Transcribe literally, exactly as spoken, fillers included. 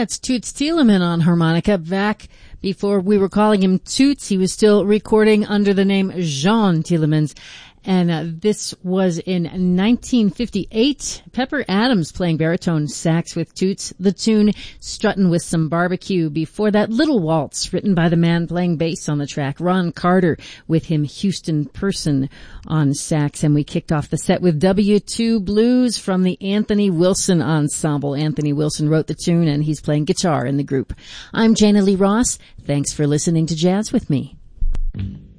That's Toots Thielemans on harmonica. Back before we were calling him Toots, he was still recording under the name Jean Thielemans. And uh, this was in nineteen fifty-eight. Pepper Adams playing baritone sax with Toots. The tune Struttin' with Some Barbecue. Before that, Little Waltz, written by the man playing bass on the track, Ron Carter, with him Houston Person on sax. And we kicked off the set with W two Blues from the Anthony Wilson Ensemble. Anthony Wilson wrote the tune, and he's playing guitar in the group. I'm Jana Lee Ross. Thanks for listening to Jazz with me.